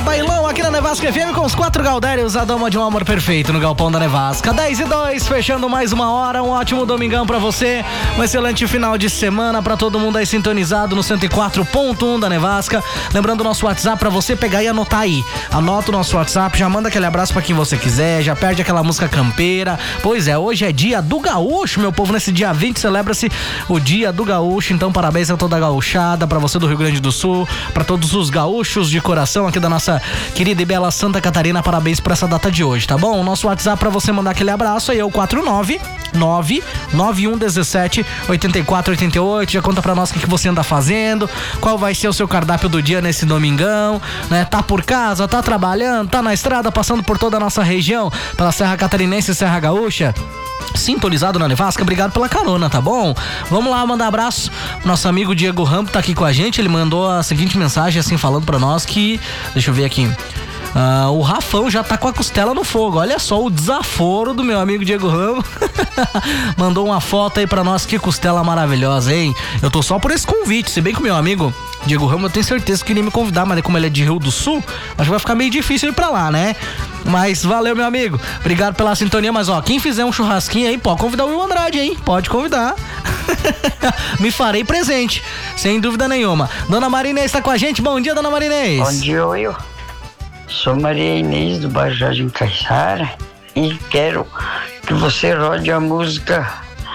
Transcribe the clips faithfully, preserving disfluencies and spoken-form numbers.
bailão aqui na Nevasca F M com os quatro Galdérios, a dama de um amor perfeito no Galpão da Nevasca. dez e dois, fechando mais uma hora, um ótimo domingão pra você, um excelente final de semana pra todo mundo aí sintonizado no cento e quatro ponto um da Nevasca. Lembrando o nosso WhatsApp pra você pegar e anotar aí. Anota o nosso WhatsApp, já manda aquele abraço pra quem você quiser, já perde aquela música campeira. Pois é, hoje é dia do gaúcho, meu povo, nesse dia vinte celebra-se o dia do gaúcho, então parabéns a toda a gauchada, pra você do Rio Grande do Sul, pra todos os gaúchos de coração aqui da nossa querida e bela Santa Catarina, parabéns por essa data de hoje, tá bom? O nosso WhatsApp pra você mandar aquele abraço aí é o quatro nove nove nove um um sete oito quatro oito oito. Já conta pra nós o que, que você anda fazendo, qual vai ser o seu cardápio do dia nesse domingão, né? Tá por casa, tá trabalhando, tá na estrada, passando por toda a nossa região, pela Serra Catarinense e Serra Gaúcha, sintonizado na Nevasca, obrigado pela carona, tá bom? Vamos lá mandar abraço. Nosso amigo Diego Rampo tá aqui com a gente, ele mandou a seguinte mensagem assim, falando pra nós que, deixa eu ver aqui, Uh, o Rafão já tá com a costela no fogo. Olha só o desaforo do meu amigo Diego Ramos. Mandou uma foto aí pra nós. Que costela maravilhosa, hein? Eu tô só por esse convite. Se bem que o meu amigo Diego Ramos, eu tenho certeza que iria me convidar, mas como ele é de Rio do Sul, acho que vai ficar meio difícil ir pra lá, né? Mas valeu, meu amigo. Obrigado pela sintonia. Mas ó, quem fizer um churrasquinho aí, pode convidar o Will Andrade, hein? Pode convidar. Me farei presente, sem dúvida nenhuma. Dona Marinês tá com a gente. Bom dia, Dona Marinês. Bom dia, Will. Sou Maria Inês do bairro Jardim Caiçara e quero que você rode a música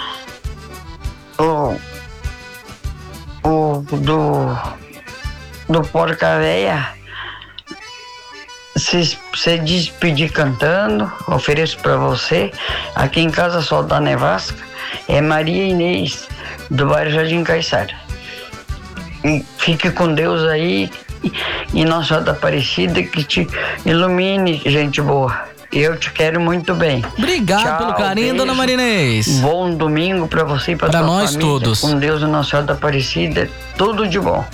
o, o, do, do Porca Véia. Se, se despedir cantando, ofereço pra você. Aqui em casa, Sol da Nevasca, é Maria Inês do bairro Jardim Caiçara. E fique com Deus aí. E Nossa Senhora da Aparecida que te ilumine, gente boa. Eu te quero muito bem. Obrigado. Tchau, pelo carinho, beijo. Dona Marinês. Bom domingo pra você e pra, pra tua nós família. Todos. Com Deus e Nossa Senhora da Aparecida, tudo de bom.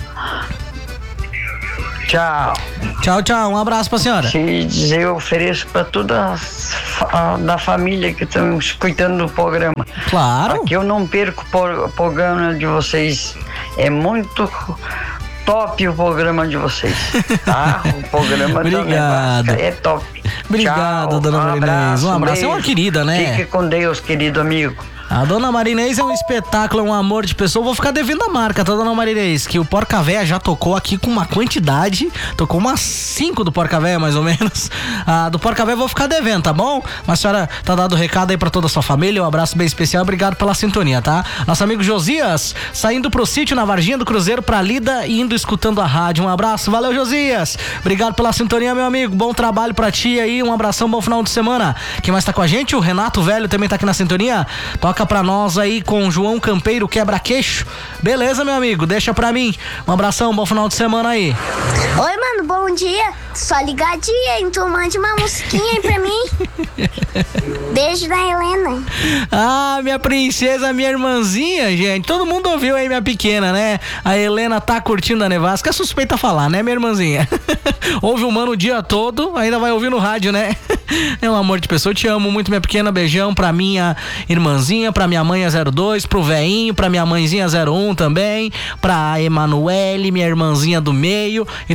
Tchau. Tchau, tchau. Um abraço pra senhora. Se dizer, eu ofereço pra toda a da família que estão escutando do programa. Claro. Aqui eu não perco o programa de vocês. É muito top o programa de vocês, tá? O programa da Nevasca é top. Obrigado, Tchau, Dona um Marinês. abraço, Um abraço. Um é uma querida, né? Fique com Deus, querido amigo. A Dona Marinês é um espetáculo, é um amor de pessoa. Vou ficar devendo a marca, tá, Dona Marinês? Que o Porca Véia já tocou aqui com uma quantidade. Tocou umas cinco do Porca Véia, mais ou menos. Ah, do Porca Véia vou ficar devendo, tá bom? Mas a senhora tá dando recado aí pra toda a sua família. Um abraço bem especial. Obrigado pela sintonia, tá? Nosso amigo Josias, saindo pro sítio na Varginha do Cruzeiro pra Lida e indo escutando a rádio. Um abraço. Valeu, Josias. Obrigado pela sintonia, meu amigo. Bom trabalho pra ti aí. Um abração, bom final de semana. Quem mais tá com a gente? O Renato Velho também tá aqui na sintonia. Toca pra nós aí com João Campeiro, quebra-queixo. Beleza, meu amigo? Deixa pra mim. Um abração, bom final de semana aí. Oi, mano, bom dia. Só ligadinha, então mande uma musiquinha aí pra mim. Beijo da Helena. Ah, minha princesa, minha irmãzinha, gente. Todo mundo ouviu aí, minha pequena, né? A Helena tá curtindo a Nevasca. É suspeita falar, né, minha irmãzinha? Ouve o mano o dia todo, ainda vai ouvir no rádio, né? É um amor de pessoa. Eu te amo muito, minha pequena. Beijão pra minha irmãzinha, pra minha mãe a zero dois, pro veinho, pra minha mãezinha zero um também, pra Emanuele, minha irmãzinha do meio.